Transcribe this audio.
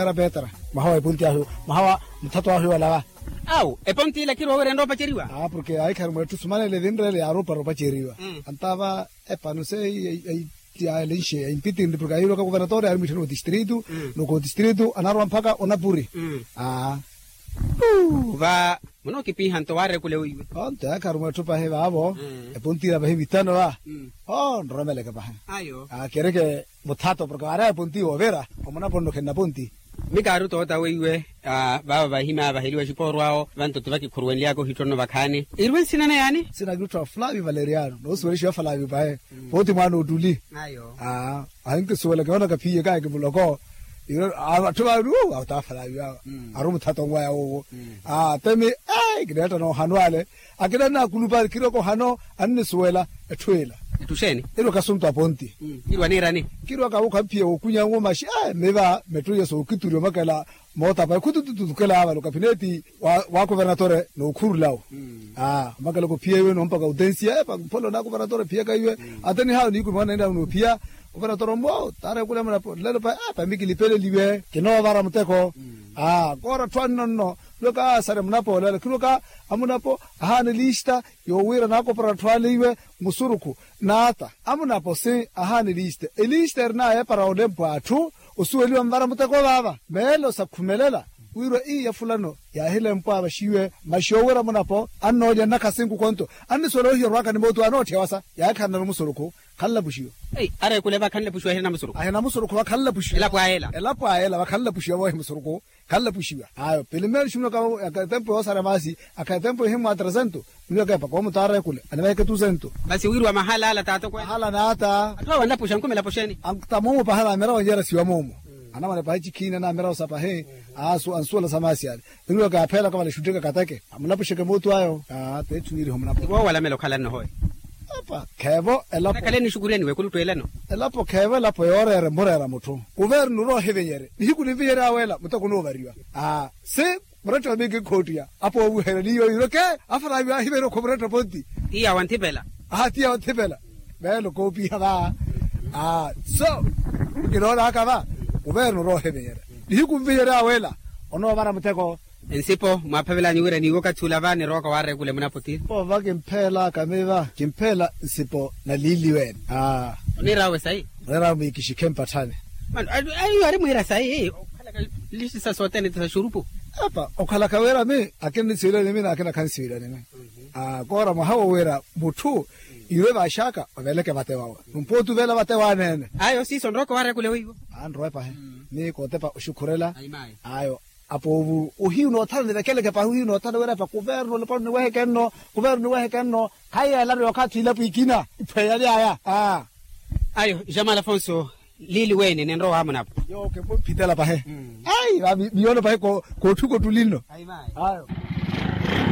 era betra mahawa punti ahu mahawa mtato ahu wala au e ponti la kiro ore ndo pacheriwa porque ai karmo tu sumane le dindre le aro para pacheriwa antava e panu sei ya leishe impiti ndi porque ayo ka governatore ari mitino distrito no ko distrito anarwa mpaka onapuri va mono kipi hanto ware kule uiwe onte akarmo tu pa heva abo e punti la bahi vitano va ndromele ka baha ayo kereke mutato porque ara punti overa omona pondo kenda punti mikaru tota weiwe baba bahima bahiliwa chiporwao vanto tuvaki kurwenli yako hitono vakhane irwen sinana yani sina grupo Flavio Valeriano no suweli wa Flavio bae poti mwana uduli ayo ainke suwela kaona kapiye ka ke buloko iro atwa ru ata Flavio arumu thato ngwa yawo teme gidata no hanwale akida na kulupa kiroko hano anne suwela etwela tusheni iro kasumto aponti irwa nirani kirwa ka ukapiye okunya ngoma shi meva metuye so kituro makala mota pa kututu kala aba lokapineti wa governatore no kurulao makala ko piye we no mpaka udensia pa polo na governatore piye kaiwe atani hao ni ku mwana nda no piya governatore mbo tare kule mna lelo pa mikili pele liwe kino vara mteko kora twanno no loka sare mnapo lelo kiloka amunapo ahane lista yo wira nako para twaliwe musuruku nata amunapo se ahane lista elista na ya para odempo atu usuweli mbara mteko baba melo sakhumelela wiro ya fulano ya hele mpa bashiwe mashowera munapo annoja nakasingu konto anisolo hirwaka ni moto anote wasa ya kana musuruku khalla bushiyo are kule ba khalla bushiyo hena musuruku ahena musuruku wa khalla bushiyo ela paela wa khalla bushiyo wa musuruku khalla bushiyo ayo primer shino ka tempo wasara masi aka tempo himu atrasanto ndio ka pa mutare kule anaweka tu sento basi wirwa mahala ala tato kwa hala nata atwa wanda pusha ngome la posheni amtamomo pahala mera wanjera siwa momo anamane pa chikina na mera usapa he ansuala samasi ali ndio ka phela kama lishutika katake amnapushike moto ayo te tuniri homnapo wo wala melo khala no hoy apa kevo elapo kaleni shukureni we kuluto eleno elapo kevo elapo yorere morera mutu governu ro hevenyere hikuli viyera awela mutakuno bariwa se murato bege khotia apo uhere niyo iroke afara biya hivero khomrato ponti iya wantibela tia wantibela belo kopi hava so kirora kava governu ro hevenyere hikuli viyera awela ono bara muteko ensipo mapavela niwira ni woka tulavane roka ware kule mnapoti po vake mpela kameva kimpela sipo na liliwen ni rawe sai rara mikishikempa tane man ayo ari mwira sai okhala lishi sa sotene ta shurupu apa okhala kawera me akeni sira ne me na akena kan sira ne me kora mahawo wera mutu iwe bashaka oveleke batewa mpotu vela batewa nene ayo si sonroko ware kule wiwo andro pa he ni kotepa ushukurela ayo apo uhiu no thande na kele ke pa uhiu no thande wera pa governo le pa ne wehe kenno kaya la ro ka thila pikina pheya ya ayo Jamal Alfonso lili wene ne ndo hamna yo ke po pitela pa he ai ba biolo pa ko thuko tulino ayo